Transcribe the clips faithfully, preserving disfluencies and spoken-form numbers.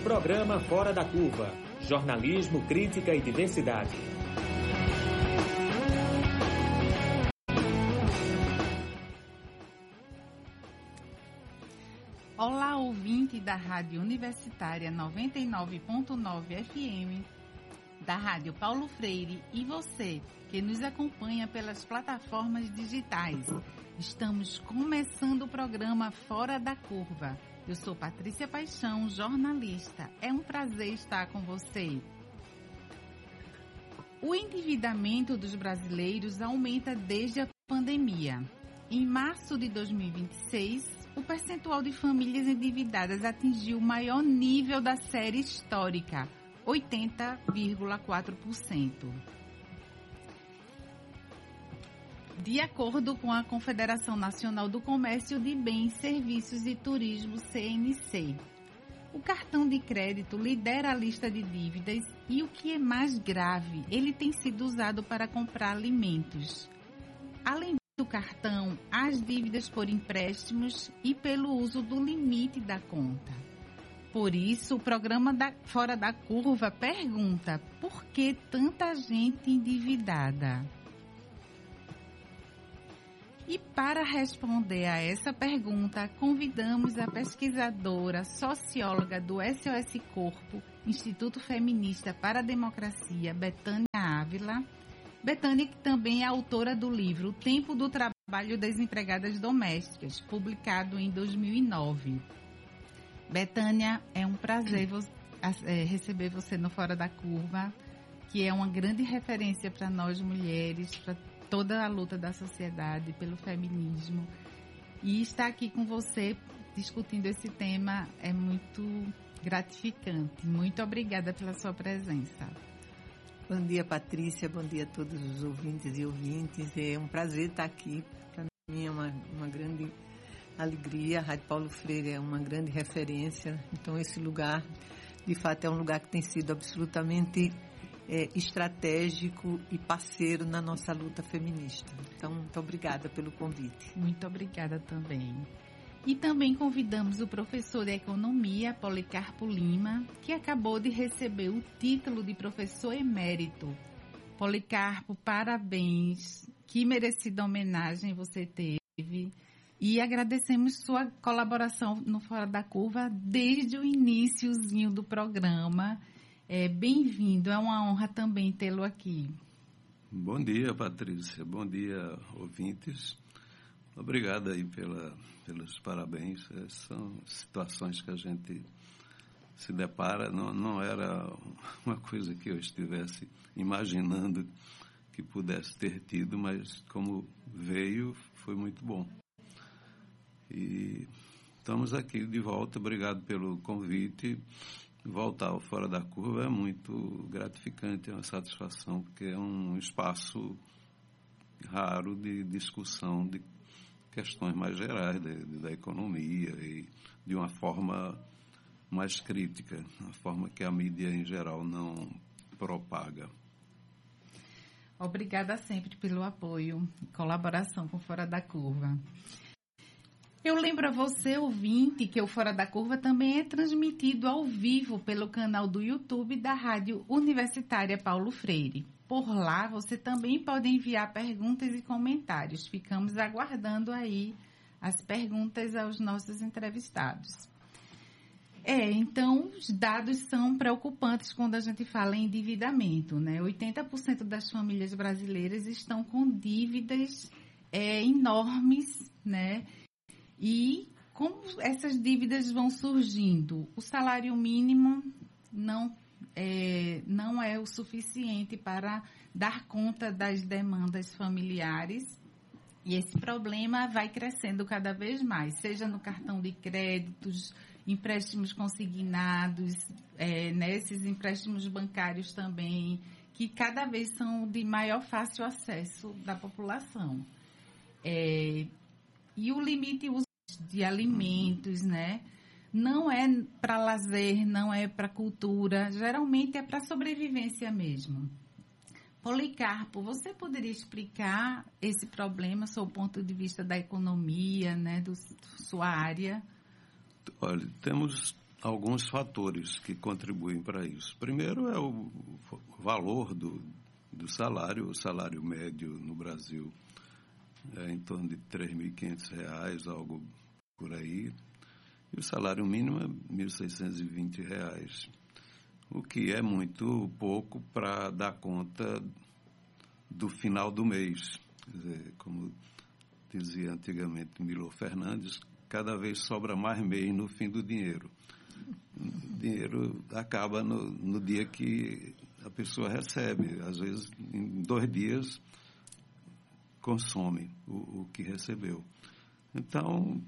Programa Fora da Curva. Jornalismo, crítica e diversidade. Olá, ouvinte da Rádio Universitária noventa e nove ponto nove F M, da Rádio Paulo Freire e você que nos acompanha pelas plataformas digitais. Estamos começando o programa Fora da Curva. Eu sou Patrícia Paixão, jornalista. É um prazer estar com você. O endividamento dos brasileiros aumenta desde a pandemia. Em março de dois mil e vinte e seis, o percentual de famílias endividadas atingiu o maior nível da série histórica, oitenta vírgula quatro por cento. De acordo com a Confederação Nacional do Comércio de Bens, Serviços e Turismo, C N C, o cartão de crédito lidera a lista de dívidas e, o que é mais grave, ele tem sido usado para comprar alimentos. Além do cartão, há as dívidas por empréstimos e pelo uso do limite da conta. Por isso, o programa da, Fora da Curva pergunta: por que tanta gente endividada? E para responder a essa pergunta, convidamos a pesquisadora, socióloga do S O S Corpo, Instituto Feminista para a Democracia, Betânia Ávila. Betânia, que também é autora do livro O Tempo do Trabalho das Empregadas Domésticas, publicado em dois mil e nove. Betânia, é um prazer vo- é, receber você no Fora da Curva, que é uma grande referência para nós mulheres, para toda a luta da sociedade pelo feminismo. E estar aqui com você discutindo esse tema é muito gratificante. Muito obrigada pela sua presença. Bom dia, Patrícia. Bom dia a todos os ouvintes e ouvintes. É um prazer estar aqui. Para mim é uma, uma grande alegria. A Rádio Paulo Freire é uma grande referência. Então, esse lugar, de fato, é um lugar que tem sido absolutamente é, estratégico e parceiro na nossa luta feminista. Então, muito obrigada pelo convite. Muito obrigada também. E também convidamos o professor de Economia, Policarpo Lima, que acabou de receber o título de professor emérito. Policarpo, parabéns. Que merecida homenagem você teve. E agradecemos sua colaboração no Fora da Curva desde o iniciozinho do programa. É, bem-vindo, é uma honra também tê-lo aqui. Bom dia, Patrícia. Bom dia, ouvintes. Obrigado aí pela, pelos parabéns. São situações que a gente se depara. Não, não era uma coisa que eu estivesse imaginando que pudesse ter tido, mas como veio, foi muito bom. E estamos aqui de volta. Obrigado pelo convite. Voltar ao Fora da Curva é muito gratificante, é uma satisfação, porque é um espaço raro de discussão de questões mais gerais da, da economia e de uma forma mais crítica, uma forma que a mídia em geral não propaga. Obrigada sempre pelo apoio e colaboração com Fora da Curva. Eu lembro a você, ouvinte, que o Fora da Curva também é transmitido ao vivo pelo canal do YouTube da Rádio Universitária Paulo Freire. Por lá, você também pode enviar perguntas e comentários. Ficamos aguardando aí as perguntas aos nossos entrevistados. É, então, os dados são preocupantes quando a gente fala em endividamento, né? oitenta por cento das famílias brasileiras estão com dívidas é, enormes, né? E como essas dívidas vão surgindo? O salário mínimo não é, não é o suficiente para dar conta das demandas familiares e esse problema vai crescendo cada vez mais, seja no cartão de créditos, empréstimos consignados, é, né, esses empréstimos bancários também, que cada vez são de maior fácil acesso da população. É, e o limite de alimentos, né? Não é para lazer, não é para cultura, geralmente é para sobrevivência mesmo. Policarpo, você poderia explicar esse problema sob o ponto de vista da economia, né, do sua área? Olha, temos alguns fatores que contribuem para isso. Primeiro é o valor do, do salário. O salário médio no Brasil é em torno de três mil e quinhentos reais, algo por aí. E o salário mínimo é mil seiscentos e vinte reais, o que é muito pouco para dar conta do final do mês. Quer dizer, como dizia antigamente Milor Fernandes, cada vez sobra mais mês no fim do dinheiro. O dinheiro acaba no, no dia que a pessoa recebe. Às vezes, em dois dias, consome o, o que recebeu. Então,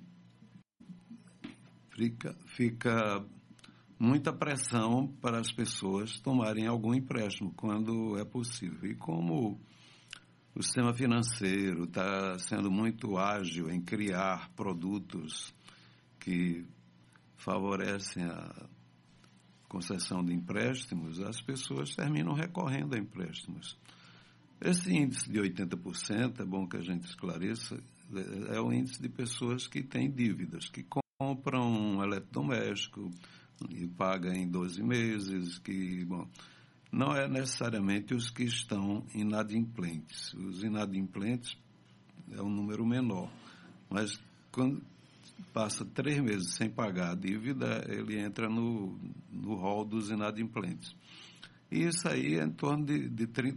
fica, fica muita pressão para as pessoas tomarem algum empréstimo quando é possível. E como o sistema financeiro está sendo muito ágil em criar produtos que favorecem a concessão de empréstimos, as pessoas terminam recorrendo a empréstimos. Esse índice de oitenta por cento, é bom que a gente esclareça, é o índice de pessoas que têm dívidas, que compram um eletrodoméstico e pagam em doze meses, que, bom, não é necessariamente os que estão inadimplentes. Os inadimplentes é um número menor, mas quando passa três meses sem pagar a dívida, ele entra no, no rol dos inadimplentes. E isso aí é em torno de, de trinta